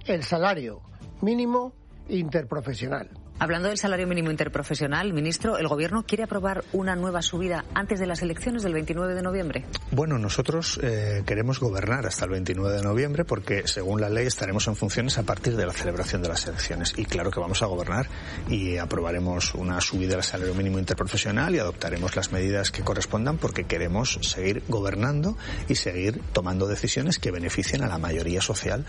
el salario mínimo interprofesional. Hablando del salario mínimo interprofesional, ministro, ¿el Gobierno quiere aprobar una nueva subida antes de las elecciones del 29 de noviembre? Bueno, nosotros queremos gobernar hasta el 29 de noviembre porque, según la ley, estaremos en funciones a partir de la celebración de las elecciones. Y claro que vamos a gobernar y aprobaremos una subida del salario mínimo interprofesional y adoptaremos las medidas que correspondan porque queremos seguir gobernando y seguir tomando decisiones que beneficien a la mayoría social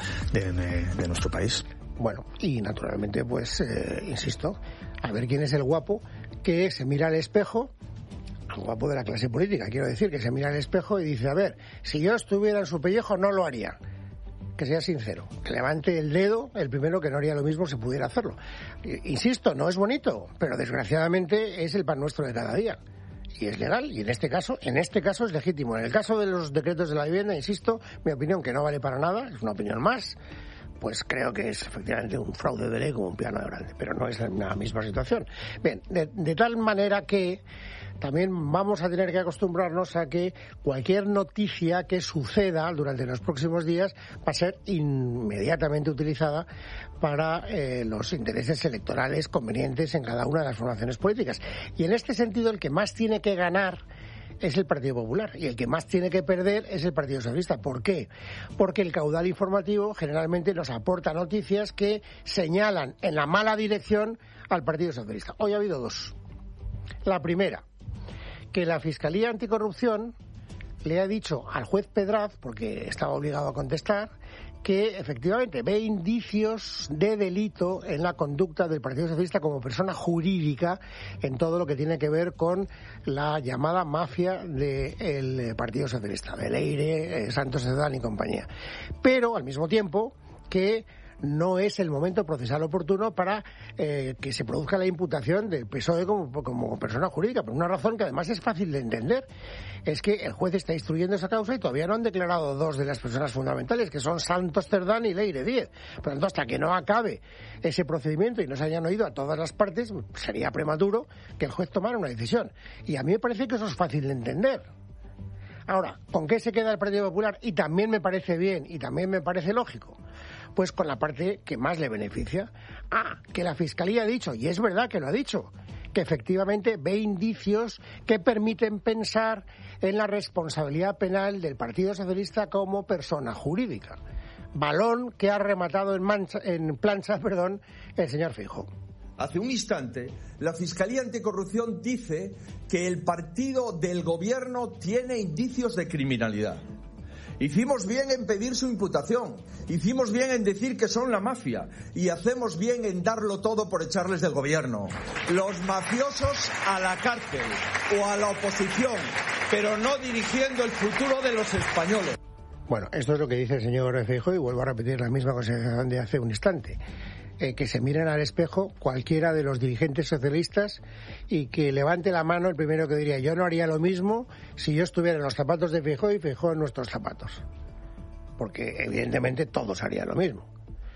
de nuestro país. Bueno, y naturalmente, pues, insisto, a ver quién es el guapo que se mira al espejo, el guapo de la clase política, quiero decir, que se mira al espejo y dice, a ver, si yo estuviera en su pellejo no lo haría. Que sea sincero, que levante el dedo el primero que no haría lo mismo si pudiera hacerlo. Insisto, no es bonito, pero desgraciadamente es el pan nuestro de cada día. Y es legal, y en este caso es legítimo. En el caso de los decretos de la vivienda, insisto, mi opinión que no vale para nada, es una opinión más, pues creo que es efectivamente un fraude de ley como un piano grande, pero no es la misma situación. Bien, de tal manera que también vamos a tener que acostumbrarnos a que cualquier noticia que suceda durante los próximos días va a ser inmediatamente utilizada para los intereses electorales convenientes en cada una de las formaciones políticas. Y en este sentido, el que más tiene que ganar es el Partido Popular y el que más tiene que perder es el Partido Socialista. ¿Por qué? Porque el caudal informativo generalmente nos aporta noticias que señalan en la mala dirección al Partido Socialista. Hoy ha habido dos. La primera, que la Fiscalía Anticorrupción le ha dicho al juez Pedraz, porque estaba obligado a contestar, que efectivamente ve indicios de delito en la conducta del Partido Socialista como persona jurídica en todo lo que tiene que ver con la llamada mafia del Partido Socialista, de Leire, Santos Cerdán y compañía. Pero al mismo tiempo que no es el momento procesal oportuno para que se produzca la imputación del PSOE como persona jurídica, por una razón que además es fácil de entender. Es que el juez está instruyendo esa causa y todavía no han declarado dos de las personas fundamentales, que son Santos Cerdán y Leire Díez. Por lo tanto, hasta que no acabe ese procedimiento y no se hayan oído a todas las partes, sería prematuro que el juez tomara una decisión. Y a mí me parece que eso es fácil de entender. Ahora, ¿con qué se queda el Partido Popular? Y también me parece bien y también me parece lógico. Pues con la parte que más le beneficia. Que la Fiscalía ha dicho, y es verdad que lo ha dicho, que efectivamente ve indicios que permiten pensar en la responsabilidad penal del Partido Socialista como persona jurídica. Balón que ha rematado en plancha el señor Feijóo. Hace un instante, la Fiscalía Anticorrupción dice que el partido del gobierno tiene indicios de criminalidad. Hicimos bien en pedir su imputación, hicimos bien en decir que son la mafia y hacemos bien en darlo todo por echarles del gobierno. Los mafiosos a la cárcel o a la oposición, pero no dirigiendo el futuro de los españoles. Bueno, esto es lo que dice el señor Feijóo y vuelvo a repetir la misma consideración de hace un instante. Que se miren al espejo cualquiera de los dirigentes socialistas y que levante la mano el primero que diría yo no haría lo mismo si yo estuviera en los zapatos de Feijóo y Feijóo en nuestros zapatos. Porque evidentemente todos harían lo mismo.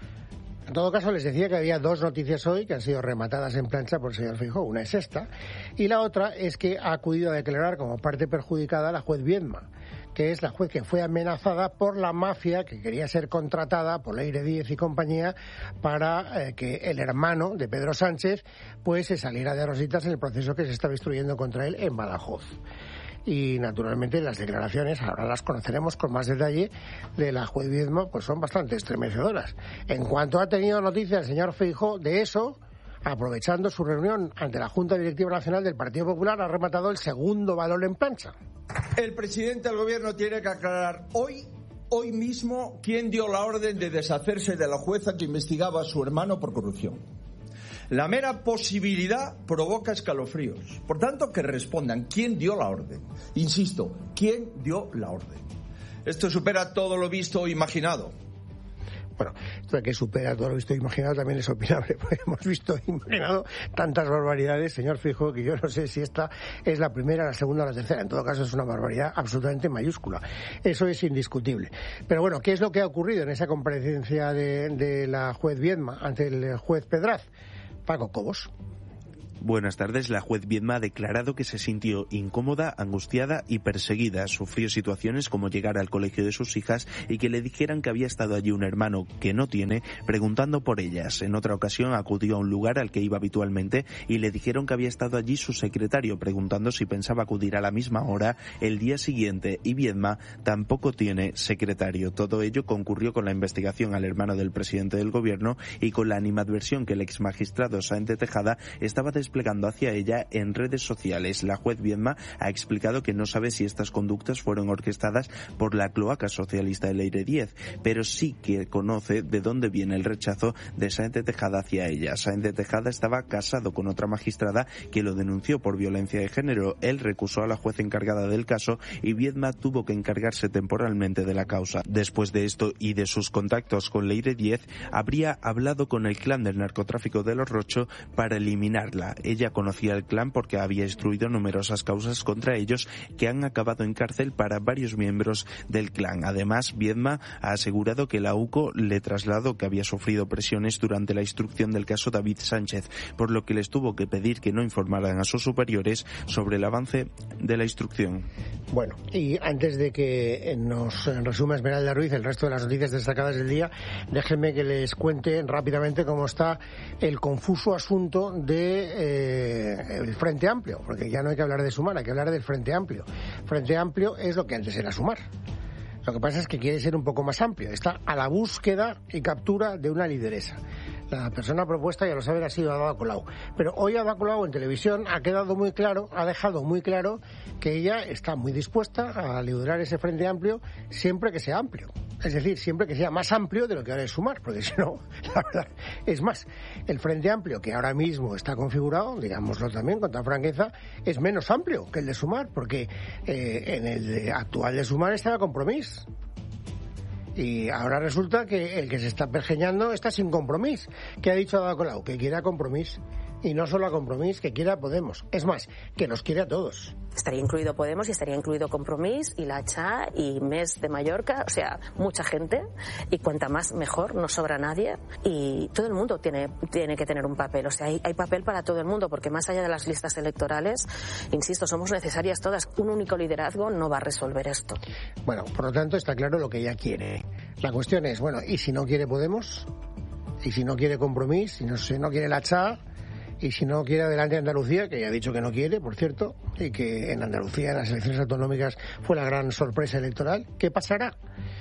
En todo caso, les decía que había dos noticias hoy que han sido rematadas en plancha por el señor Feijóo. Una es esta y la otra es que ha acudido a declarar como parte perjudicada a la juez Viedma, que es la juez que fue amenazada por la mafia que quería ser contratada por Leire Díez y compañía para que el hermano de Pedro Sánchez pues se saliera de rositas en el proceso que se estaba instruyendo contra él en Badajoz. Y naturalmente las declaraciones, ahora las conoceremos con más detalle, de la juez Viedma, pues son bastante estremecedoras. En cuanto ha tenido noticia el señor Feijóo de eso, aprovechando su reunión ante la Junta Directiva Nacional del Partido Popular, ha rematado el segundo balón en plancha. El presidente del gobierno tiene que aclarar hoy mismo quién dio la orden de deshacerse de la jueza que investigaba a su hermano por corrupción. La mera posibilidad provoca escalofríos. Por tanto, que respondan quién dio la orden. Insisto, quién dio la orden. Esto supera todo lo visto o imaginado. Bueno, esto de que supera todo lo visto e imaginado también es opinable, porque hemos visto e imaginado tantas barbaridades, señor Feijóo, que yo no sé si esta es la primera, la segunda o la tercera. En todo caso, es una barbaridad absolutamente mayúscula. Eso es indiscutible. Pero bueno, ¿qué es lo que ha ocurrido en esa comparecencia de la juez Viedma ante el juez Pedraz? Paco Cobos. Buenas tardes. La juez Viedma ha declarado que se sintió incómoda, angustiada y perseguida. Sufrió situaciones como llegar al colegio de sus hijas y que le dijeran que había estado allí un hermano que no tiene, preguntando por ellas. En otra ocasión acudió a un lugar al que iba habitualmente y le dijeron que había estado allí su secretario, preguntando si pensaba acudir a la misma hora el día siguiente, y Viedma tampoco tiene secretario. Todo ello concurrió con la investigación al hermano del presidente del gobierno y con la animadversión que el exmagistrado Sáenz de Tejada estaba desplegando hacia ella en redes sociales. La juez Viedma ha explicado que no sabe si estas conductas fueron orquestadas por la cloaca socialista de Leire 10, pero sí que conoce de dónde viene el rechazo de Sáenz de Tejada hacia ella. Sáenz de Tejada estaba casado con otra magistrada que lo denunció por violencia de género. Él recusó a la juez encargada del caso y Viedma tuvo que encargarse temporalmente de la causa. Después de esto y de sus contactos con Leire 10, habría hablado con el clan del narcotráfico de los Rocho para eliminarla. Ella conocía el clan porque había instruido numerosas causas contra ellos que han acabado en cárcel para varios miembros del clan. Además, Viedma ha asegurado que la UCO le trasladó que había sufrido presiones durante la instrucción del caso David Sánchez, por lo que les tuvo que pedir que no informaran a sus superiores sobre el avance de la instrucción. Bueno, y antes de que nos resuma Esmeralda Ruiz el resto de las noticias destacadas del día, déjenme que les cuente rápidamente cómo está el confuso asunto de el Frente Amplio, porque ya no hay que hablar de Sumar, hay que hablar del Frente Amplio. Frente Amplio es lo que antes era Sumar. Lo que pasa es que quiere ser un poco más amplio. Está a la búsqueda y captura de una lideresa. La persona propuesta, ya lo saben, ha sido Ada Colau. Pero hoy Ada Colau en televisión ha dejado muy claro que ella está muy dispuesta a liderar ese Frente Amplio siempre que sea amplio. Es decir, siempre que sea más amplio de lo que ahora es Sumar, porque si no, la verdad, es más, el Frente Amplio que ahora mismo está configurado, digámoslo también con toda franqueza, es menos amplio que el de Sumar, porque en el actual de Sumar estaba Compromís. Y ahora resulta que el que se está pergeñando está sin Compromís. ¿Qué ha dicho Ada Colau? Que quiere a Compromís. Y no solo a Compromís, que quiere a Podemos. Es más, que los quiere a todos. Estaría incluido Podemos y estaría incluido Compromís y La Cha y Mes de Mallorca, o sea, mucha gente, y cuanta más mejor, no sobra nadie, y todo el mundo tiene que tener un papel, o sea, hay papel para todo el mundo, porque más allá de las listas electorales, insisto, somos necesarias todas, un único liderazgo no va a resolver esto. Bueno, por lo tanto está claro lo que ella quiere. La cuestión es, bueno, ¿y si no quiere Podemos? ¿Y si no quiere Compromís? ¿Si no quiere La Cha? Y si no quiere adelante Andalucía, que ya ha dicho que no quiere, por cierto, y que en Andalucía en las elecciones autonómicas fue la gran sorpresa electoral, ¿qué pasará?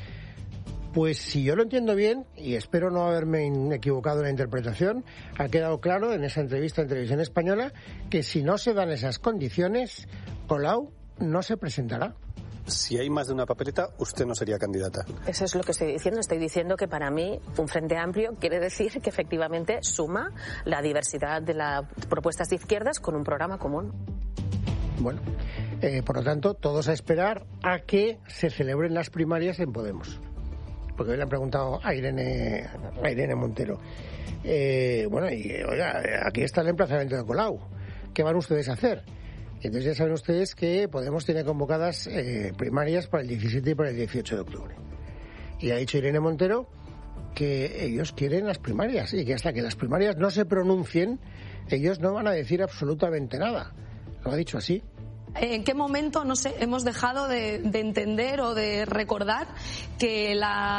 Pues si yo lo entiendo bien, y espero no haberme equivocado en la interpretación, ha quedado claro en esa entrevista en Televisión Española que si no se dan esas condiciones, Colau no se presentará. Si hay más de una papeleta, usted no sería candidata. Eso es lo que estoy diciendo. Estoy diciendo que para mí un Frente Amplio quiere decir que efectivamente suma la diversidad de las propuestas de izquierdas con un programa común. Bueno, por lo tanto, todos a esperar a que se celebren las primarias en Podemos. Porque hoy le han preguntado a Irene Montero. Bueno, y oiga, aquí está el emplazamiento de Colau. ¿Qué van ustedes a hacer? Entonces ya saben ustedes que Podemos tiene convocadas primarias para el 17 y para el 18 de octubre. Y ha dicho Irene Montero que ellos quieren las primarias y que hasta que las primarias no se pronuncien, ellos no van a decir absolutamente nada. Lo ha dicho así. ¿En qué momento, no sé, hemos dejado de entender o de recordar que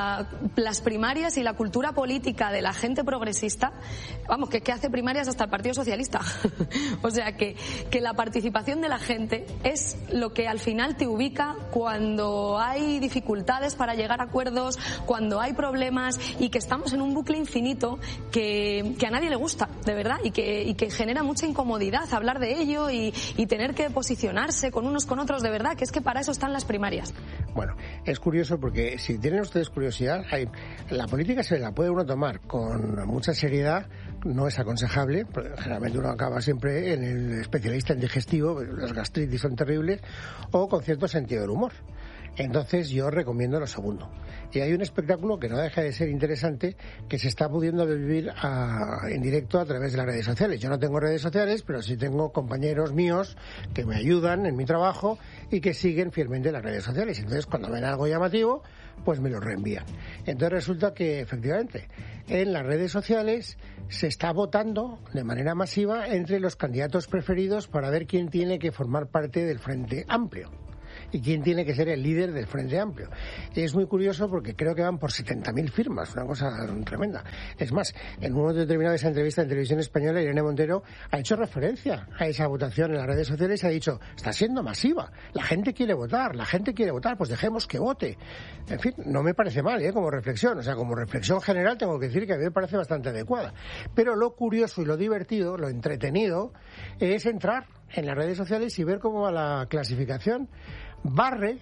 las primarias y la cultura política de la gente progresista, vamos, que hace primarias hasta el Partido Socialista? O sea, que la participación de la gente es lo que al final te ubica cuando hay dificultades para llegar a acuerdos, cuando hay problemas, y que estamos en un bucle infinito que a nadie le gusta, de verdad, y que genera mucha incomodidad hablar de ello y tener que posicionarse con unos con otros, de verdad, que es que para eso están las primarias. Bueno, es curioso porque si tienen ustedes curiosidad, la política se la puede uno tomar con mucha seriedad, no es aconsejable, porque generalmente uno acaba siempre en el especialista en digestivo, las gastritis son terribles, o con cierto sentido del humor. Entonces yo recomiendo lo segundo. Y hay un espectáculo que no deja de ser interesante, que se está pudiendo vivir en directo a través de las redes sociales. Yo no tengo redes sociales, pero sí tengo compañeros míos que me ayudan en mi trabajo y que siguen fielmente las redes sociales. Entonces, cuando ven algo llamativo, pues me lo reenvían. Entonces resulta que efectivamente en las redes sociales se está votando de manera masiva entre los candidatos preferidos para ver quién tiene que formar parte del Frente Amplio y quién tiene que ser el líder del Frente Amplio. Y es muy curioso porque creo que van por 70.000 firmas, una cosa tremenda. Es más, en un momento determinado de esa entrevista en Televisión Española, Irene Montero ha hecho referencia a esa votación en las redes sociales y ha dicho, está siendo masiva, la gente quiere votar, pues dejemos que vote. En fin, no me parece mal, como reflexión, o sea, como reflexión general tengo que decir que a mí me parece bastante adecuada. Pero lo curioso y lo divertido, lo entretenido, es entrar en las redes sociales y ver cómo va la clasificación. Barre.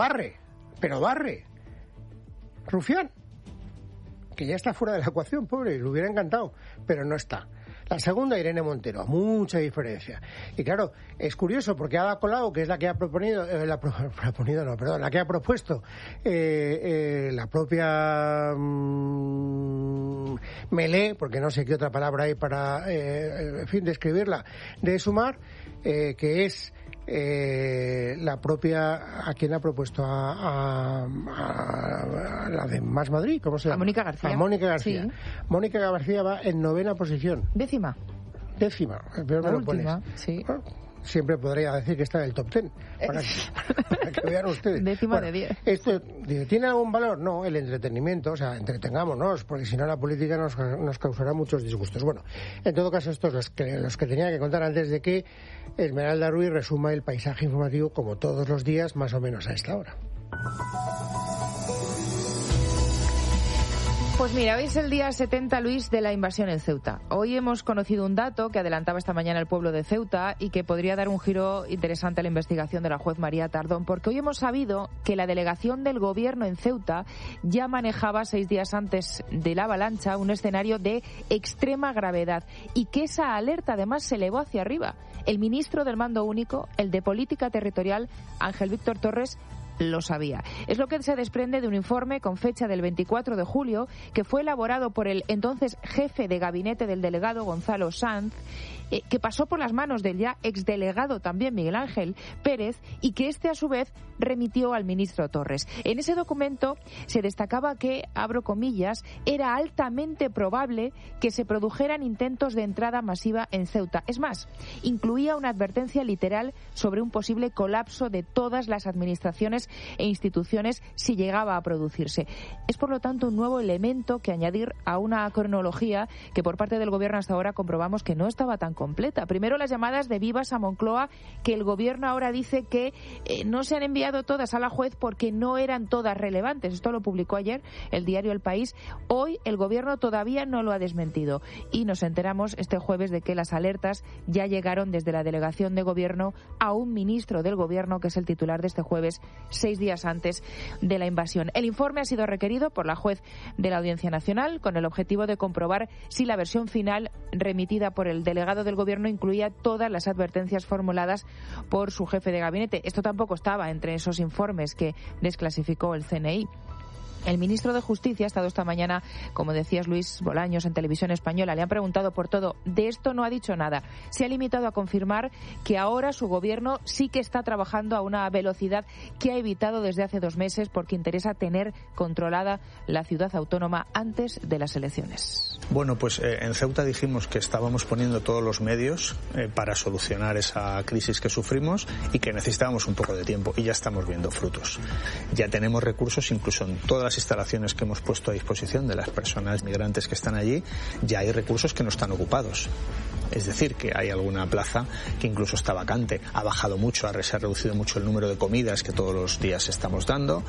Rufián, que ya está fuera de la ecuación, pobre, le hubiera encantado, pero no está. La segunda, Irene Montero, mucha diferencia. Y claro, es curioso porque Ada Colau, que es la que ha la que ha propuesto la propia Melé, porque no sé qué otra palabra hay para, describirla, de Sumar, que es la propia, ¿a quién ha propuesto? A la de Más Madrid, ¿cómo se llama? A Mónica García. A Mónica García. Sí. Mónica García va en 9ª posición. Décima, pero me lo última, pones. sí. Bueno, siempre podría decir que está en el top 10, para que vean ustedes. Décima de 10. ¿Esto tiene algún valor? No, el entretenimiento, o sea, entretengámonos, porque si no la política nos causará muchos disgustos. Bueno, en todo caso, estos los que tenía que contar antes de que Esmeralda Ruiz resuma el paisaje informativo como todos los días, más o menos a esta hora. Pues mira, hoy es el día 70, Luis, de la invasión en Ceuta. Hoy hemos conocido un dato que adelantaba esta mañana el pueblo de Ceuta y que podría dar un giro interesante a la investigación de la juez María Tardón, porque hoy hemos sabido que la delegación del gobierno en Ceuta ya manejaba 6 días antes de la avalancha un escenario de extrema gravedad y que esa alerta además se elevó hacia arriba. El ministro del Mando Único, el de Política Territorial, Ángel Víctor Torres, lo sabía. Es lo que se desprende de un informe con fecha del 24 de julio que fue elaborado por el entonces jefe de gabinete del delegado Gonzalo Sanz, que pasó por las manos del ya exdelegado también Miguel Ángel Pérez y que a su vez remitió al ministro Torres. En ese documento se destacaba que, abro comillas, era altamente probable que se produjeran intentos de entrada masiva en Ceuta. Es más, incluía una advertencia literal sobre un posible colapso de todas las administraciones e instituciones si llegaba a producirse. Es, por lo tanto, un nuevo elemento que añadir a una cronología que por parte del gobierno hasta ahora comprobamos que no estaba tan completa. Primero, las llamadas de Vivas a Moncloa, que el gobierno ahora dice que no se han enviado todas a la juez porque no eran todas relevantes. Esto lo publicó ayer el diario El País. Hoy el gobierno todavía no lo ha desmentido y nos enteramos este jueves de que las alertas ya llegaron desde la delegación de gobierno a un ministro del gobierno, que es el titular de este jueves, 6 días antes de la invasión. El informe ha sido requerido por la juez de la Audiencia Nacional con el objetivo de comprobar si la versión final remitida por el delegado del gobierno incluía todas las advertencias formuladas por su jefe de gabinete. Esto tampoco estaba entre esos informes que desclasificó el CNI. El ministro de Justicia ha estado esta mañana, como decías, Luis Bolaños, en Televisión Española. Le han preguntado por todo. De esto no ha dicho nada. Se ha limitado a confirmar que ahora su gobierno sí que está trabajando a una velocidad que ha evitado desde hace 2 meses, porque interesa tener controlada la ciudad autónoma antes de las elecciones. Bueno, pues en Ceuta dijimos que estábamos poniendo todos los medios para solucionar esa crisis que sufrimos y que necesitábamos un poco de tiempo, y ya estamos viendo frutos. Ya tenemos recursos incluso en todas las instalaciones que hemos puesto a disposición de las personas migrantes que están allí. Ya hay recursos que no están ocupados. Es decir, que hay alguna plaza que incluso está vacante. Ha bajado mucho, se ha reducido mucho el número de comidas que todos los días estamos dando.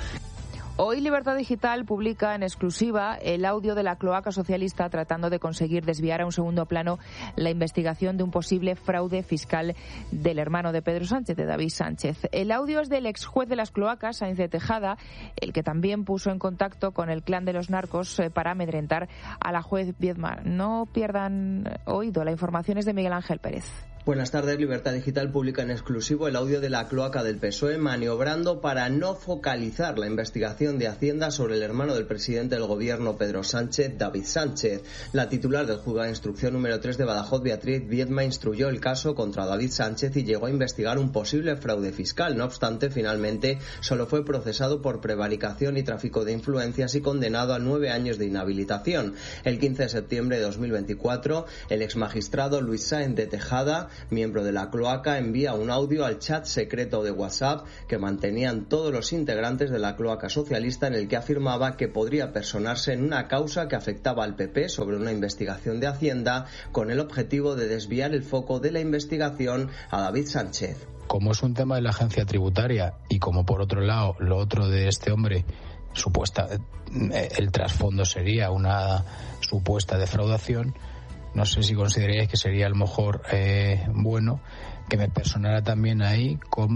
Hoy Libertad Digital publica en exclusiva el audio de la cloaca socialista tratando de conseguir desviar a un segundo plano la investigación de un posible fraude fiscal del hermano de Pedro Sánchez, de David Sánchez. El audio es del ex juez de las cloacas, Sáenz de Tejada, el que también puso en contacto con el clan de los narcos para amedrentar a la juez Viedma. No pierdan oído, la información es de Miguel Ángel Pérez. Buenas tardes. Libertad Digital publica en exclusivo el audio de la cloaca del PSOE maniobrando para no focalizar la investigación de Hacienda sobre el hermano del presidente del gobierno Pedro Sánchez, David Sánchez. La titular del juzgado de instrucción número 3 de Badajoz, Beatriz Viedma, instruyó el caso contra David Sánchez y llegó a investigar un posible fraude fiscal. No obstante, finalmente solo fue procesado por prevaricación y tráfico de influencias y condenado a 9 años de inhabilitación. El 15 de septiembre de 2024, el exmagistrado Luis Sáenz de Tejada, miembro de la cloaca, envía un audio al chat secreto de WhatsApp que mantenían todos los integrantes de la cloaca socialista, en el que afirmaba que podría personarse en una causa que afectaba al PP sobre una investigación de Hacienda, con el objetivo de desviar el foco de la investigación a David Sánchez. Como es un tema de la agencia tributaria y como por otro lado lo otro de este hombre, el trasfondo sería una supuesta defraudación, no sé si consideraríais que sería a lo mejor bueno que me personara también ahí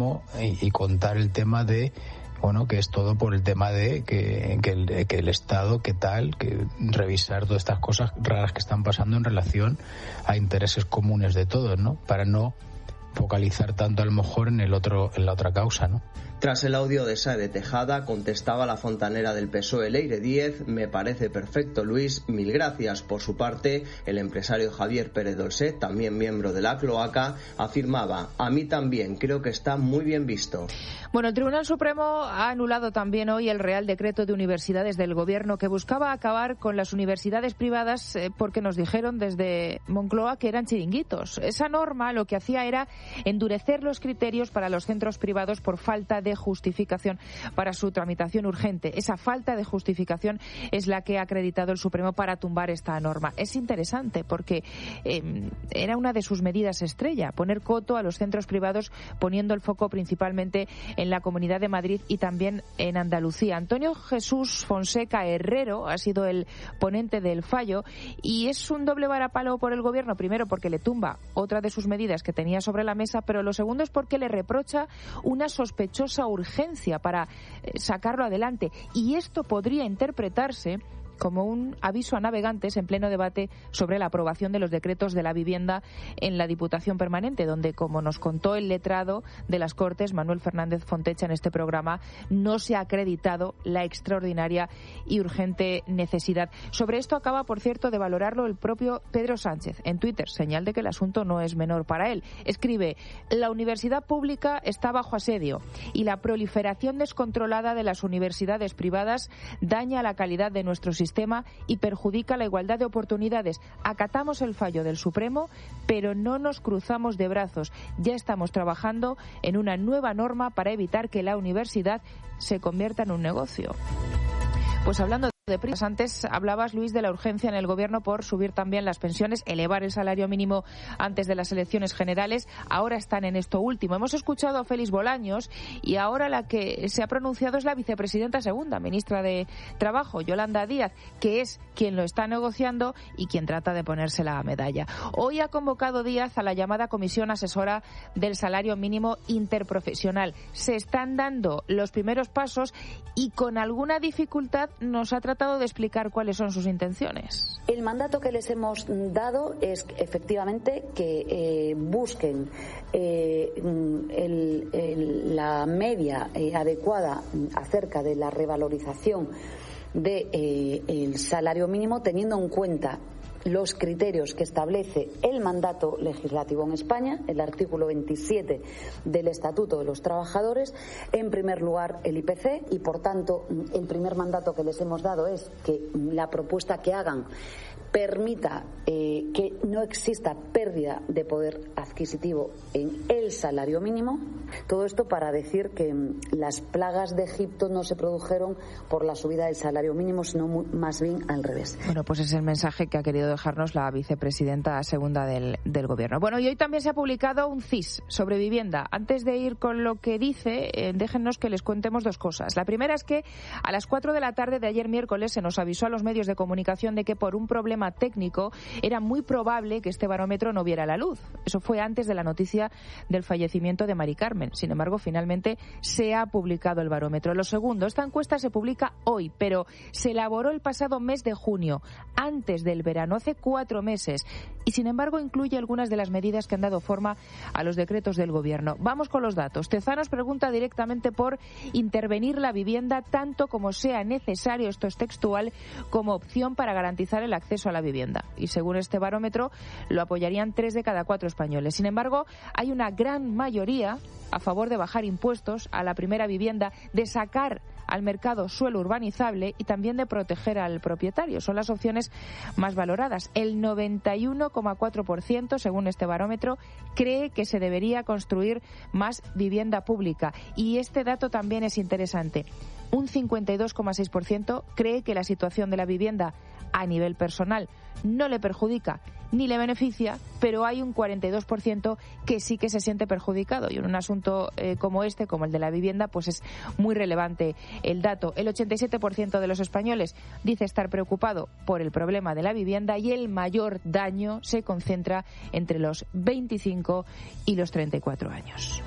y contar el tema de, bueno, que es todo por el tema de que el Estado, que revisar todas estas cosas raras que están pasando en relación a intereses comunes de todos, ¿no? Para no focalizar tanto a lo mejor en la otra causa, ¿no? Tras el audio de Sáenz de Tejada, contestaba la fontanera del PSOE, Leire Díez: me parece perfecto, Luis, mil gracias. Por su parte, el empresario Javier Pérez Dolcet, también miembro de la cloaca, afirmaba: a mí también, creo que está muy bien visto. Bueno, el Tribunal Supremo ha anulado también hoy el Real Decreto de Universidades del Gobierno que buscaba acabar con las universidades privadas porque nos dijeron desde Moncloa que eran chiringuitos. Esa norma lo que hacía era endurecer los criterios para los centros privados por falta de justificación para su tramitación urgente. Esa falta de justificación es la que ha acreditado el Supremo para tumbar esta norma. Es interesante porque era una de sus medidas estrella, poner coto a los centros privados, poniendo el foco principalmente en la Comunidad de Madrid y también en Andalucía. Antonio Jesús Fonseca Herrero ha sido el ponente del fallo y es un doble varapalo por el Gobierno. Primero, porque le tumba otra de sus medidas que tenía sobre la mesa, pero lo segundo es porque le reprocha una sospechosa urgencia para sacarlo adelante. Y esto podría interpretarse como un aviso a navegantes en pleno debate sobre la aprobación de los decretos de la vivienda en la Diputación Permanente, donde, como nos contó el letrado de las Cortes, Manuel Fernández Fontecha, en este programa, no se ha acreditado la extraordinaria y urgente necesidad. Sobre esto acaba, por cierto, de valorarlo el propio Pedro Sánchez en Twitter, señal de que el asunto no es menor para él. Escribe: la universidad pública está bajo asedio y la proliferación descontrolada de las universidades privadas daña la calidad de nuestro sistema y perjudica la igualdad de oportunidades. Acatamos el fallo del Supremo, pero no nos cruzamos de brazos. Ya estamos trabajando en una nueva norma para evitar que la universidad se convierta en un negocio. Pues hablando de prisas, antes hablabas, Luis, de la urgencia en el Gobierno por subir también las pensiones, elevar el salario mínimo antes de las elecciones generales. Ahora están en esto último. Hemos escuchado a Félix Bolaños y ahora la que se ha pronunciado es la vicepresidenta segunda, ministra de Trabajo, Yolanda Díaz, que es quien lo está negociando y quien trata de ponerse la medalla. Hoy ha convocado Díaz a la llamada Comisión Asesora del Salario Mínimo Interprofesional. Se están dando los primeros pasos y con alguna dificultad nos ha tratado de explicar cuáles son sus intenciones. El mandato que les hemos dado es efectivamente que busquen la media adecuada acerca de la revalorización del salario mínimo, teniendo en cuenta los criterios que establece el mandato legislativo en España, el artículo 27 del Estatuto de los Trabajadores. En primer lugar, el IPC, y por tanto el primer mandato que les hemos dado es que la propuesta que hagan permita que no exista pérdida de poder adquisitivo en el salario mínimo. Todo esto para decir que las plagas de Egipto no se produjeron por la subida del salario mínimo, sino más bien al revés. Bueno, pues es el mensaje que ha querido dejarnos la vicepresidenta segunda del Gobierno. Bueno, y hoy también se ha publicado un CIS sobre vivienda. Antes de ir con lo que dice, déjennos que les contemos dos cosas. La primera es que a las 4 de la tarde de ayer miércoles se nos avisó a los medios de comunicación de que por un problema problema técnico, era muy probable que este barómetro no viera la luz. Eso fue antes de la noticia del fallecimiento de Mari Carmen. Sin embargo, finalmente se ha publicado el barómetro. Lo segundo, esta encuesta se publica hoy, pero se elaboró el pasado mes de junio, antes del verano, hace 4 meses. Y sin embargo, incluye algunas de las medidas que han dado forma a los decretos del Gobierno. Vamos con los datos. Tezanos pregunta directamente por intervenir la vivienda tanto como sea necesario, esto es textual, como opción para garantizar el acceso a la vivienda. Y según este barómetro, lo apoyarían 3 de cada 4 españoles. Sin embargo, hay una gran mayoría a favor de bajar impuestos a la primera vivienda, de sacar al mercado suelo urbanizable y también de proteger al propietario. Son las opciones más valoradas. El 91,4%, según este barómetro, cree que se debería construir más vivienda pública. Y este dato también es interesante. Un 52,6% cree que la situación de la vivienda a nivel personal no le perjudica ni le beneficia, pero hay un 42% que sí que se siente perjudicado. Y en un asunto como este, como el de la vivienda, pues es muy relevante el dato. El 87% de los españoles dice estar preocupado por el problema de la vivienda y el mayor daño se concentra entre los 25 y los 34 años.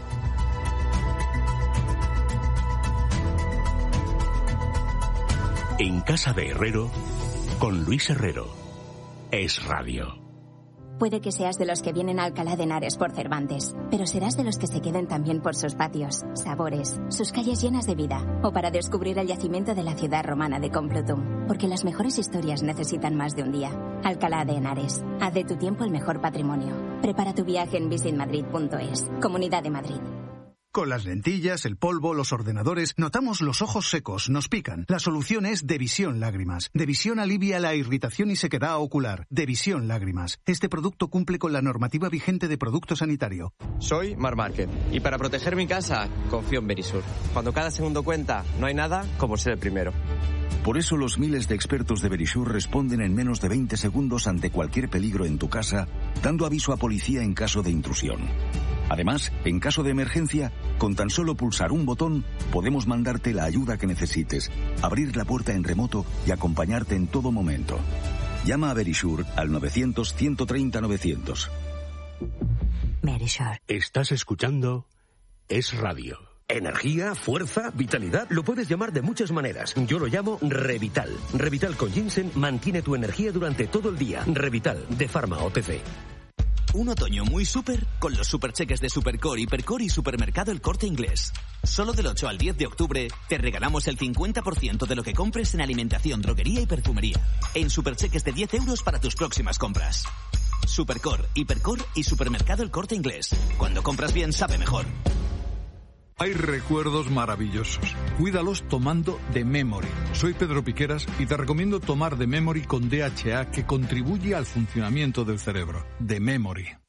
En Casa de Herrero, con Luis Herrero. Es Radio. Puede que seas de los que vienen a Alcalá de Henares por Cervantes, pero serás de los que se queden también por sus patios, sabores, sus calles llenas de vida, o para descubrir el yacimiento de la ciudad romana de Complutum, porque las mejores historias necesitan más de un día. Alcalá de Henares, haz de tu tiempo el mejor patrimonio. Prepara tu viaje en visitmadrid.es, Comunidad de Madrid. Con las lentillas, el polvo, los ordenadores, notamos los ojos secos, nos pican. La solución es Devisión Lágrimas. Devisión alivia la irritación y sequedad ocular. Devisión Lágrimas. Este producto cumple con la normativa vigente de producto sanitario. Soy Mar Márquez y para proteger mi casa confío en Verisur. Cuando cada segundo cuenta, no hay nada como ser el primero. Por eso los miles de expertos de Verisur responden en menos de 20 segundos ante cualquier peligro en tu casa, dando aviso a policía en caso de intrusión. Además, en caso de emergencia, con tan solo pulsar un botón, podemos mandarte la ayuda que necesites, abrir la puerta en remoto y acompañarte en todo momento. Llama a Verisur al 900-130-900. Verisur. Estás escuchando Es Radio. Energía, fuerza, vitalidad, lo puedes llamar de muchas maneras. Yo lo llamo Revital. Revital con ginseng mantiene tu energía durante todo el día. Revital, de Pharma OTC. Un otoño muy súper con los supercheques de Supercore, Hipercore y Supermercado El Corte Inglés. Solo del 8 al 10 de octubre te regalamos el 50% de lo que compres en alimentación, droguería y perfumería. En supercheques de 10 euros para tus próximas compras. Supercore, Hipercore y Supermercado El Corte Inglés. Cuando compras bien, sabe mejor. Hay recuerdos maravillosos. Cuídalos tomando The Memory. Soy Pedro Piqueras y te recomiendo tomar The Memory con DHA, que contribuye al funcionamiento del cerebro. The Memory.